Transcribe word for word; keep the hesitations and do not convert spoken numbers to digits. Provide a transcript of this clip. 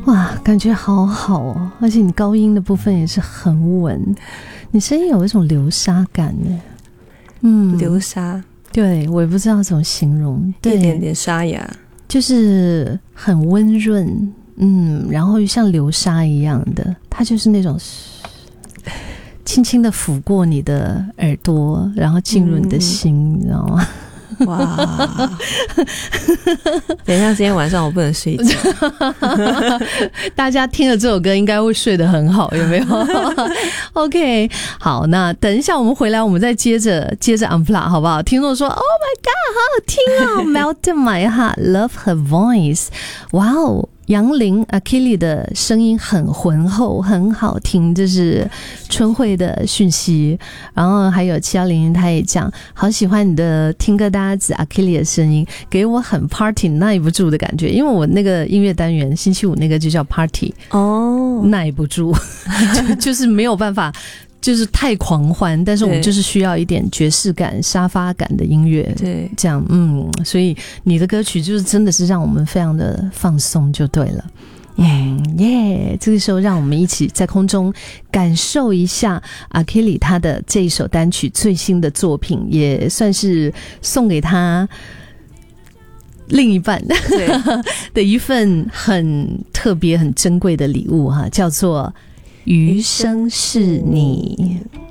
哇，感觉好好哦，而且你高音的部分也是很稳，你声音有一种流沙感呢。嗯， 流沙， 对，我也不知道怎么形容，对， 一点点沙哑， 就是很温润，嗯，然后像流沙一样的，它就是那种轻轻的抚过你的耳朵，然后进入你的心，嗯、你知道吗？ 哇！等一下，今天晚上我不能睡觉。 大家听了这首歌应该会睡得很好，有没有？OK， 好，那等一下我们回来，我们再接着接着 unplug 好不好？听众说 ，Oh my God， 好好听啊 ，Melt in my heart，Love her voice， 哇哦！杨林 Akili 的声音很浑厚，很好听，这是春慧的讯息。然后还有七一零，他也讲好喜欢你的听歌搭子 Akili 的声音，给我很 party 耐不住的感觉。因为我那个音乐单元星期五那个就叫 party 哦， 耐不住，就, 就是没有办法。就是太狂欢，但是我们就是需要一点爵士感、沙发感的音乐， 对， 这样，嗯，所以你的歌曲就是真的是让我们非常的放松，就对了。嗯耶，这个时候让我们一起在空中感受一下 Akili 他的这一首单曲最新的作品，也算是送给他另一半的一份很特别、很珍贵的礼物哈，叫做。余生是你。